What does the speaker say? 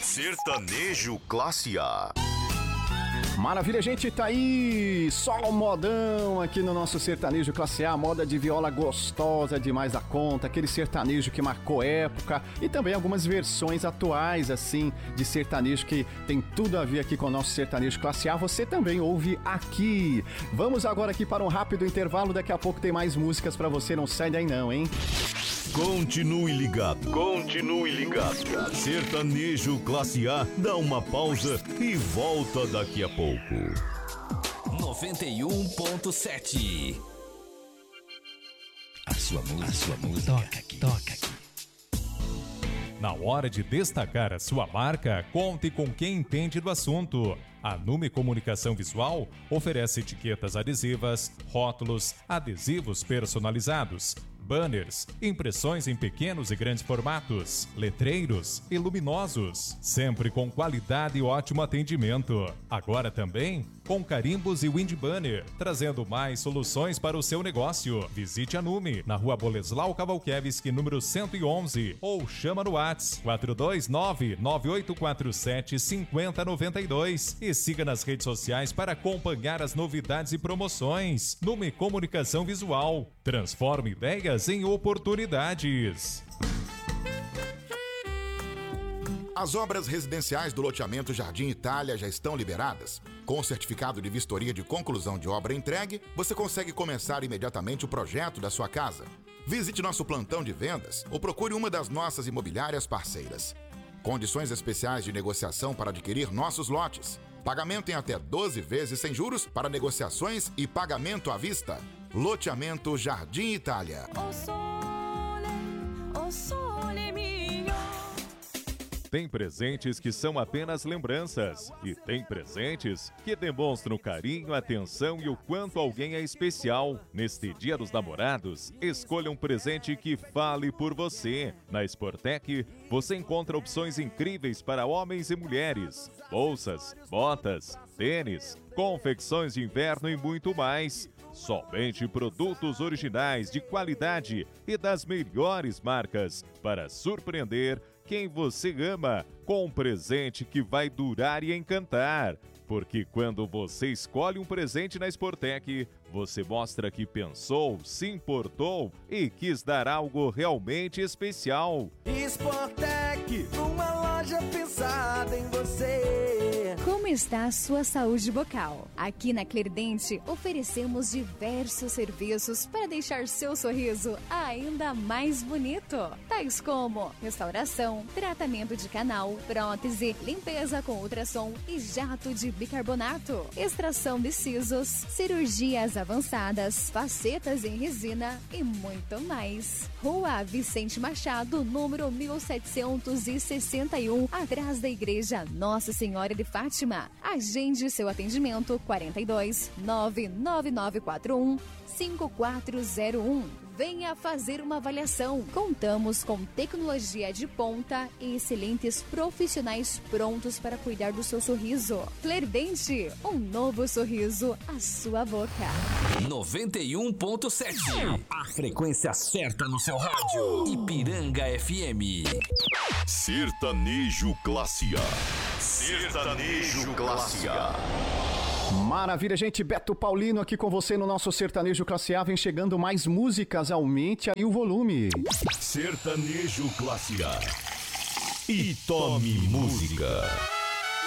Sertanejo Classe A. Maravilha, gente, tá aí só o modão aqui no nosso Sertanejo Classe A, moda de viola gostosa demais da conta, aquele sertanejo que marcou época e também algumas versões atuais, assim, de sertanejo que tem tudo a ver aqui com o nosso Sertanejo Classe A, você também ouve aqui. Vamos agora aqui para um rápido intervalo, daqui a pouco tem mais músicas pra você, não sai daí não, hein? Continue ligado. Continue ligado. Sertanejo Classe A dá uma pausa e volta daqui a pouco. 91.7. A sua música toca aqui. Na hora de destacar a sua marca, conte com quem entende do assunto. A Nume Comunicação Visual oferece etiquetas adesivas, rótulos, adesivos personalizados, banners, impressões em pequenos e grandes formatos, letreiros e luminosos, sempre com qualidade e ótimo atendimento. Agora também com carimbos e wind banner, trazendo mais soluções para o seu negócio. Visite a Nume, na Rua Boleslau Cavalkiewicz, número 111, ou chama no WhatsApp 429-9847-5092 e siga nas redes sociais para acompanhar as novidades e promoções. Nume Comunicação Visual, transforma ideias em oportunidades. As obras residenciais do loteamento Jardim Itália já estão liberadas. Com o certificado de vistoria de conclusão de obra entregue, você consegue começar imediatamente o projeto da sua casa. Visite nosso plantão de vendas ou procure uma das nossas imobiliárias parceiras. Condições especiais de negociação para adquirir nossos lotes. Pagamento em até 12 vezes sem juros para negociações e pagamento à vista. Loteamento Jardim Itália. Tem presentes que são apenas lembranças e tem presentes que demonstram carinho, atenção e o quanto alguém é especial. Neste Dia dos Namorados, escolha um presente que fale por você. Na Sportec, você encontra opções incríveis para homens e mulheres. Bolsas, botas, tênis, confecções de inverno e muito mais. Somente produtos originais de qualidade e das melhores marcas para surpreender quem você ama com um presente que vai durar e encantar. Porque quando você escolhe um presente na Sportec, você mostra que pensou, se importou e quis dar algo realmente especial. Sportec, uma loja pensada em você. Como está a sua saúde bucal? Aqui na Clerdente oferecemos diversos serviços para deixar seu sorriso ainda mais bonito. Tais como restauração, tratamento de canal, prótese, limpeza com ultrassom e jato de bicarbonato, extração de sisos, cirurgias avançadas, facetas em resina e muito mais. Rua Vicente Machado, número 1761, atrás da Igreja Nossa Senhora de Fátima. Agende seu atendimento 42 99941 5401. Venha fazer uma avaliação. Contamos com tecnologia de ponta e excelentes profissionais prontos para cuidar do seu sorriso. Clerdente, um novo sorriso à sua boca. 91.7. A frequência certa no seu rádio. Ipiranga FM. Sertanejo Classe A. Sertanejo Classe A. Maravilha, gente, Beto Paulino aqui com você no nosso Sertanejo Classe A, vem chegando mais músicas, aumente aí o volume. Sertanejo Classe A. E tome música.